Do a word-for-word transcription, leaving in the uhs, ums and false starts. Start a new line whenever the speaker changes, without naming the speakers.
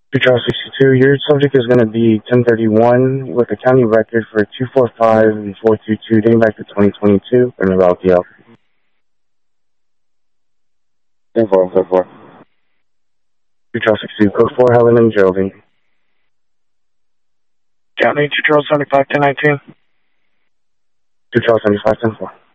two Charles sixty-two, your subject is going to be ten thirty-one with a county record for two forty-five and four twenty-two dating back to twenty twenty-two in the L P L.
ten four, ten four.
two Charles sixty-two, code four, Helen and Geraldine.
County two Charles seventy-five, ten nineteen.
two Charles seventy-five, ten four.